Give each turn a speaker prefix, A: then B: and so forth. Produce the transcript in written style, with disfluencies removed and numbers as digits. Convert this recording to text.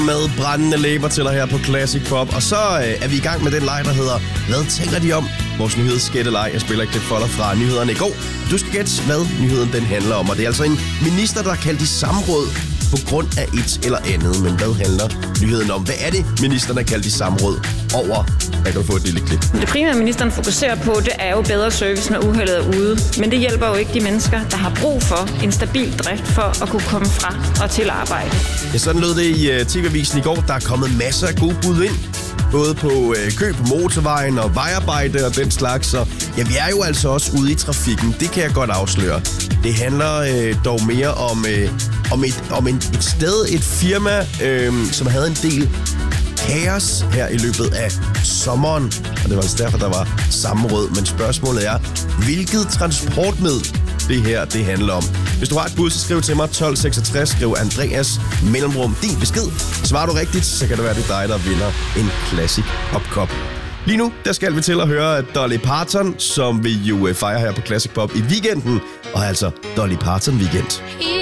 A: Med brændende læber til dig her på Classic Pop. Og så er vi i gang med den leg, der hedder Hvad tænker de om? Vores nyhedsskætteleg. Jeg spiller ikke det for dig fra nyhederne i går. Du skal gætte, hvad nyheden den handler om. Og det er altså en minister, der har kaldt i samråd på grund af et eller andet. Men hvad handler nyheden om? Hvad er det, ministeren har kaldt i samråd over? Jeg kan få et lille klip.
B: Det primære, ministeren fokuserer på, det er jo bedre service, når uheldet er ude. Men det hjælper jo ikke de mennesker, der har brug for en stabil drift for at kunne komme fra og til arbejde.
A: Ja, sådan lød det i TV-avisen i går. Der er kommet masser af gode bud ind. Både på kø på motorvejen og vejarbejde og den slags. Så ja, vi er jo altså også ude i trafikken. Det kan jeg godt afsløre. Det handler dog mere om et sted, et firma, som havde en del kaos her i løbet af sommeren. Og det var altså derfor, der var sammenråd. Men spørgsmålet er, hvilket transportmiddel det handler om. Hvis du har et bud, så skriv til mig 1266, skriv Andreas mellemrum din besked. Svarer du rigtigt, så kan det være, det er dig, der vinder en Classic Pop Cup. Lige nu, der skal vi til at høre Dolly Parton, som vi jo fejrer her på Classic Pop i weekenden. Og altså Dolly Parton Weekend.